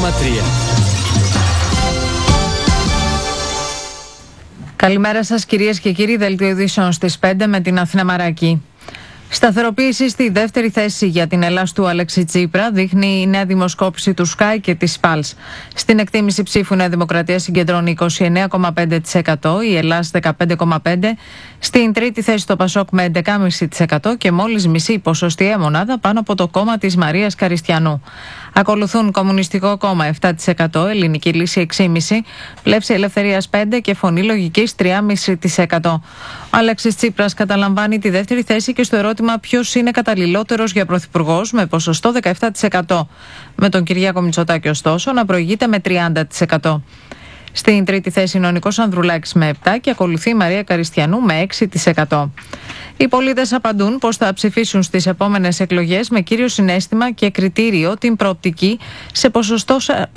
Καλημέρα σας κυρίες και κύριοι, δελτίο ειδήσεων στις 5 με την Αθήνα Μαράκη. Σταθεροποίηση στη δεύτερη θέση για την Ελλάδα του Αλέξη Τσίπρα δείχνει η νέα δημοσκόπηση του Sky και της Pulse. Στην εκτίμηση ψήφου Νέα Δημοκρατία συγκεντρώνει 29,5%, η Ελλάδα 15,5%, στην τρίτη θέση το Πασόκ με 11,5% και μόλις μισή ποσοστιαία μονάδα πάνω από το κόμμα της Μαρίας Καριστιανού. Ακολουθούν Κομμουνιστικό Κόμμα 7%, Ελληνική Λύση 6,5%, Πλεύση Ελευθερίας 5% και Φωνή Λογικής 3,5%. Ο Αλέξης Τσίπρας καταλαμβάνει τη δεύτερη θέση και στο ερώτημα ποιος είναι καταλληλότερος για πρωθυπουργός με ποσοστό 17%. Με τον Κυριάκο Μητσοτάκη ωστόσο να προηγείται με 30%. Στην τρίτη θέση είναι ο Νικός Ανδρουλάκης με 7% και ακολουθεί η Μαρία Καριστιανού με 6%. Οι πολίτες απαντούν πως θα ψηφίσουν στις επόμενες εκλογές με κύριο συναίσθημα και κριτήριο την προοπτική σε ποσοστό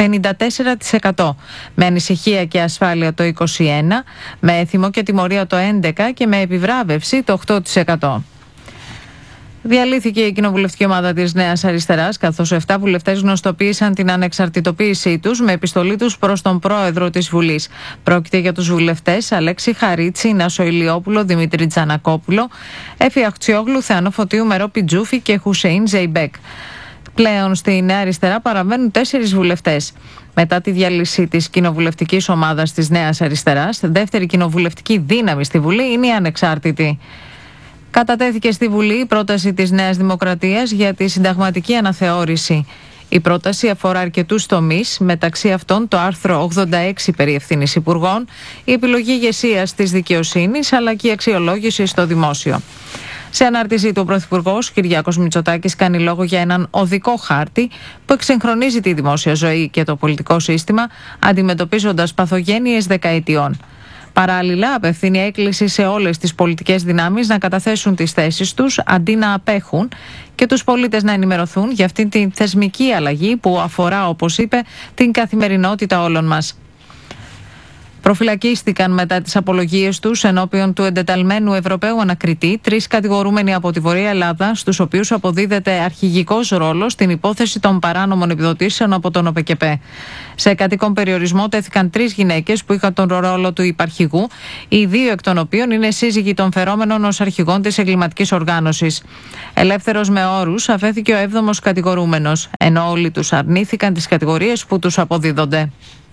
54%, με ανησυχία και ασφάλεια το 21%, με έθιμο και τιμωρία το 11% και με επιβράβευση το 8%. Διαλύθηκε η κοινοβουλευτική ομάδα της Νέας Αριστεράς, καθώς 7 βουλευτές γνωστοποίησαν την ανεξαρτητοποίησή τους με επιστολή τους προς τον πρόεδρο της Βουλής. Πρόκειται για τους βουλευτές Αλέξη Χαρίτση, Νάσο Ηλιόπουλο, Δημήτρη Τζανακόπουλο, Έφη Αχτσιόγλου, Θεανό Φωτίου, Μερό Πιτζούφη και Χουσέιν Ζεϊμπέκ. Πλέον στη Νέα Αριστερά παραβαίνουν 4 βουλευτές. Μετά τη διάλυση της κοινοβουλευτικής ομάδας της Νέας Αριστεράς, δεύτερη κοινοβουλευτική δύναμη στη Βουλή είναι η ανεξάρτητη. Κατατέθηκε στη Βουλή η πρόταση της Νέας Δημοκρατίας για τη συνταγματική αναθεώρηση. Η πρόταση αφορά αρκετούς τομείς, μεταξύ αυτών το άρθρο 86 περί ευθύνης υπουργών, η επιλογή ηγεσίας της δικαιοσύνης αλλά και η αξιολόγηση στο δημόσιο. Σε ανάρτησή του, ο Πρωθυπουργός Κυριάκος Μητσοτάκης κάνει λόγο για έναν οδικό χάρτη που εξυγχρονίζει τη δημόσια ζωή και το πολιτικό σύστημα, αντιμετωπίζοντας παθογένειες δεκαετιών. Παράλληλα, απευθύνει έκκληση σε όλες τις πολιτικές δυνάμεις να καταθέσουν τις θέσεις τους αντί να απέχουν και τους πολίτες να ενημερωθούν για αυτήν την θεσμική αλλαγή που αφορά, όπως είπε, την καθημερινότητα όλων μας. Προφυλακίστηκαν μετά τις απολογίες τους ενώπιον του εντεταλμένου Ευρωπαίου Ανακριτή 3 κατηγορούμενοι από τη Βορεια Ελλάδα, στους οποίους αποδίδεται αρχηγικός ρόλος στην υπόθεση των παράνομων επιδοτήσεων από τον ΟΠΕΚΕΠΕ. Σε κατοίκον περιορισμό τέθηκαν 3 γυναίκες που είχαν τον ρόλο του υπαρχηγού, οι 2 εκ των οποίων είναι σύζυγοι των φερόμενων ως αρχηγών της εγκληματικής οργάνωσης. Ελεύθερος με όρους αφέθηκε ο 7ος κατηγορούμενος, ενώ όλοι τους αρνήθηκαν τις κατηγορίες που τους αποδίδονται.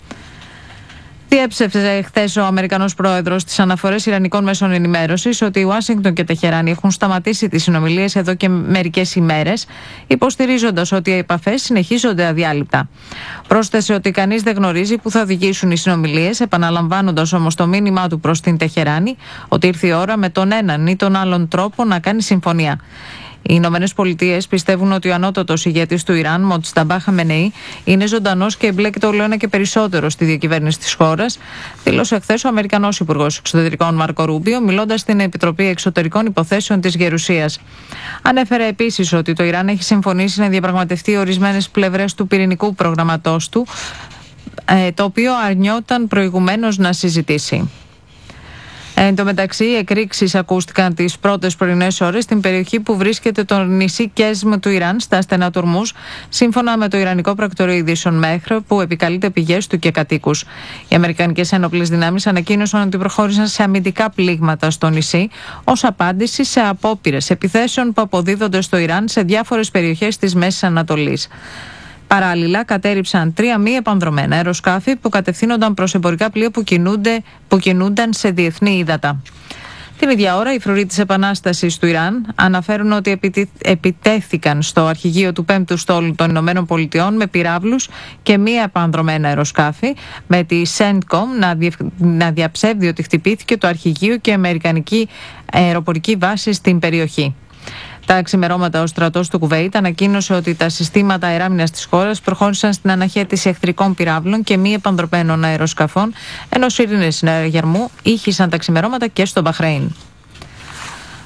Διέψευσε χθες ο Αμερικανός πρόεδρος στις αναφορές ιρανικών μέσων ενημέρωσης ότι η Ουάσιγκτον και Τεχεράνη έχουν σταματήσει τις συνομιλίες εδώ και μερικές ημέρες, υποστηρίζοντας ότι οι επαφές συνεχίζονται αδιάλειπτα. Πρόσθεσε ότι κανείς δεν γνωρίζει που θα οδηγήσουν οι συνομιλίες, επαναλαμβάνοντας όμως το μήνυμά του προς την Τεχεράνη ότι ήρθε η ώρα με τον έναν ή τον άλλον τρόπο να κάνει συμφωνία. Οι Ηνωμένες Πολιτείες πιστεύουν ότι ο ανώτατος ηγέτης του Ιράν, Μοτζταμπά Χαμενεή, είναι ζωντανός και εμπλέκεται όλο ένα και περισσότερο στη διακυβέρνηση της χώρας, δήλωσε χθες ο Αμερικανός Υπουργός Εξωτερικών Μάρκο Ρούμπιο, μιλώντας στην Επιτροπή Εξωτερικών Υποθέσεων της Γερουσίας. Ανέφερε επίσης ότι το Ιράν έχει συμφωνήσει να διαπραγματευτεί ορισμένες πλευρές του πυρηνικού προγραμματός του, το οποίο αρνιόταν προηγουμένως να συζητήσει. Εν τω μεταξύ, εκρήξεις ακούστηκαν τις πρώτες πρωινές ώρες στην περιοχή που βρίσκεται το νησί Κέσμ του Ιράν, στα στενά του Ορμούζ, σύμφωνα με το Ιρανικό Πρακτορείο Ειδήσεων ΜΕΧΡ, που επικαλείται πηγές του και κατοίκους. Οι Αμερικανικές ένοπλες δυνάμεις ανακοίνωσαν ότι προχώρησαν σε αμυντικά πλήγματα στο νησί, ως απάντηση σε απόπειρες επιθέσεων που αποδίδονται στο Ιράν σε διάφορες περιοχές της Μέσης Ανατολής. Παράλληλα, κατέρριψαν 3 μη επανδρομένα αεροσκάφη που κατευθύνονταν προς εμπορικά πλοία που κινούνταν σε διεθνή ύδατα. Την ίδια ώρα, οι φρουροί της Επανάστασης του Ιράν αναφέρουν ότι επιτέθηκαν στο αρχηγείο του 5ου στόλου των Ηνωμένων Πολιτειών με πυράβλους και μη επανδρομένα αεροσκάφη, με τη CENTCOM να διαψεύδει ότι χτυπήθηκε το αρχηγείο και η αμερικανική αεροπορική βάση στην περιοχή. Τα ξημερώματα, ο στρατός του Κουβέιτ ανακοίνωσε ότι τα συστήματα αεράμινας της χώρας προχώρησαν στην αναχέτηση εχθρικών πυράβλων και μη επανδρομμένων αεροσκαφών, ενώ σιρήνες συνεργερμού ήχησαν τα ξημερώματα και στο Μπαχρέιν.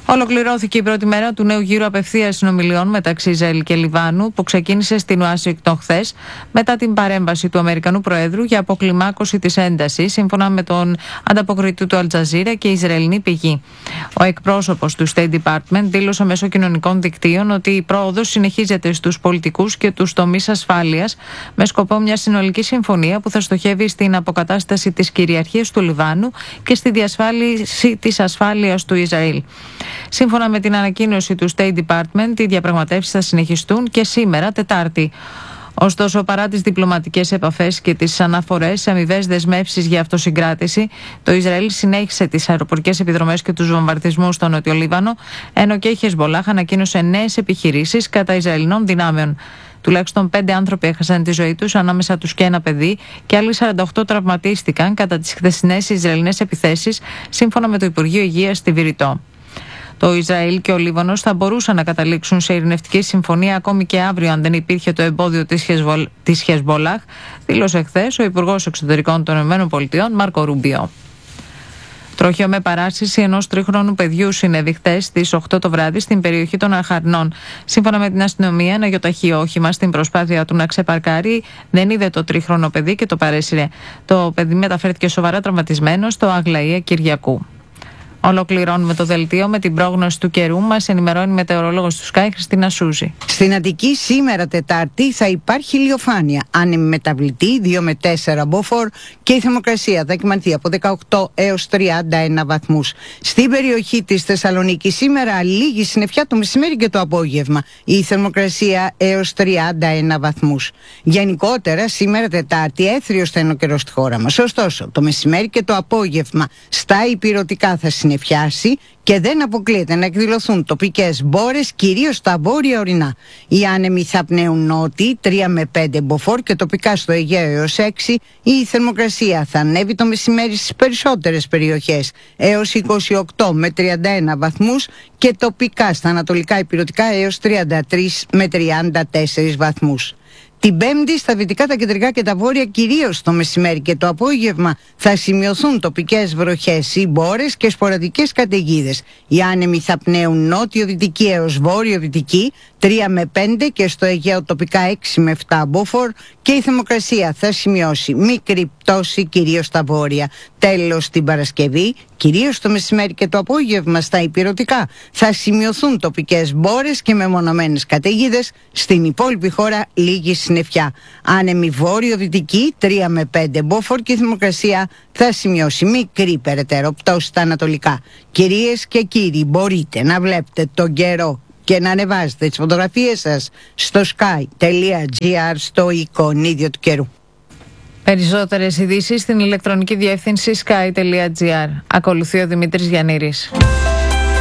Ολοκληρώθηκε η πρώτη μέρα του νέου γύρου απευθείας συνομιλιών μεταξύ Ισραήλ και Λιβάνου, που ξεκίνησε στην Ουάσιγκτον χθες, μετά την παρέμβαση του Αμερικανού Προέδρου για αποκλιμάκωση της έντασης, σύμφωνα με τον ανταποκριτή του Αλτζαζίρα και Ισραηλινή πηγή. Ο εκπρόσωπος του State Department δήλωσε μέσω κοινωνικών δικτύων ότι η πρόοδος συνεχίζεται στους πολιτικούς και τους τομείς ασφάλειας, με σκοπό μια συνολική συμφωνία που θα στοχεύει στην αποκατάσταση της κυριαρχίας του Λιβάνου και στη διασφάλιση της ασφάλειας του Ισραήλ. Σύμφωνα με την ανακοίνωση του State Department, οι διαπραγματεύσεις θα συνεχιστούν και σήμερα, Τετάρτη. Ωστόσο, παρά τις διπλωματικές επαφές και τις αναφορές σε αμοιβές δεσμεύσεις για αυτοσυγκράτηση, το Ισραήλ συνέχισε τις αεροπορικές επιδρομές και τους βομβαρδισμούς στο Νότιο Λίβανο, ενώ και η Χεσμπολάχ ανακοίνωσε νέες επιχειρήσεις κατά Ισραηλινών δυνάμεων. Τουλάχιστον 5 άνθρωποι έχασαν τη ζωή τους, ανάμεσα τους και ένα παιδί, και άλλοι 48 τραυματίστηκαν κατά τις χθεσινές Ισραηλινές επιθέσεις, σύμφωνα με το Υπουργείο Υγείας στη Βηρητό. Το Ισραήλ και ο Λίβανος θα μπορούσαν να καταλήξουν σε ειρηνευτική συμφωνία ακόμη και αύριο, αν δεν υπήρχε το εμπόδιο της Χεσμπολάχ, δήλωσε χθες ο Υπουργός Εξωτερικών των ΗΠΑ, Μάρκο Ρουμπιό. Τροχαίο με παράσταση ενός 3χρονου παιδιού συνέβη χθες στις 8 το βράδυ στην περιοχή των Αχαρνών. Σύμφωνα με την αστυνομία, ένα γιοταχή όχημα στην προσπάθεια του να ξεπαρκάρει δεν είδε το 3χρονο παιδί και το παρέσυρε. Το παιδί μεταφέρθηκε σοβαρά τραυματισμένο στο Αγλαία Κυριακού. Ολοκληρώνουμε το δελτίο με την πρόγνωση του καιρού. Μας ενημερώνει η μετεωρολόγος του Sky, Χριστίνα Σούζη. Στην Αττική σήμερα Τετάρτη θα υπάρχει ηλιοφάνεια, άνεμη μεταβλητή 2 με 4 μποφόρ, και η θερμοκρασία θα κυμανθεί από 18 έως 31 βαθμούς. Στην περιοχή της Θεσσαλονίκης σήμερα λίγη συννεφιά το μεσημέρι και το απόγευμα. Η θερμοκρασία έως 31 βαθμούς. Γενικότερα σήμερα Τετάρτη έθριος θα είναι ο καιρός στη χώρα μας. Ωστόσο το μεσημέρι και το απόγευμα στα ηπειρωτικά θα συννεφιάσει και δεν αποκλείεται να εκδηλωθούν τοπικές μπόρες, κυρίως στα βόρεια ορεινά. Οι άνεμοι θα πνέουν νότιοι 3 με 5 μποφόρ και τοπικά στο Αιγαίο έως 6. Η θερμοκρασία θα ανέβει το μεσημέρι στις περισσότερες περιοχές έως 28 με 31 βαθμούς και τοπικά στα ανατολικά ηπειρωτικά έως 33 με 34 βαθμούς. Την Πέμπτη στα δυτικά, τα κεντρικά και τα βόρεια, κυρίως το μεσημέρι και το απόγευμα, θα σημειωθούν τοπικές βροχές ή μπόρες και σποραδικές καταιγίδες. Οι άνεμοι θα πνέουν νότιο-δυτική έως βόρειο-δυτική 3 με 5 και στο Αιγαίο τοπικά 6 με 7 μποφόρ, και η θερμοκρασία θα σημειώσει μικρή πτώση κυρίως στα βόρεια. Τέλος, την Παρασκευή, κυρίως το μεσημέρι και το απόγευμα στα ηπειρωτικά, θα σημειωθούν τοπικές μπόρες και μεμονωμένες καταιγίδες. Στην υπόλοιπη χώρα λίγη συννεφιά. Άνεμη βόρειο-δυτική 3 με 5 μποφόρ και η θερμοκρασία θα σημειώσει μικρή περαιτέρω πτώση στα ανατολικά. Κυρίες και κύριοι, μπορείτε να βλέπετε τον καιρό και να ανεβάζετε τις φωτογραφίες σας στο sky.gr, στο εικονίδιο του καιρού. Περισσότερες ειδήσεις στην ηλεκτρονική διεύθυνση sky.gr. Ακολουθεί ο Δημήτρης Γιαννήρης.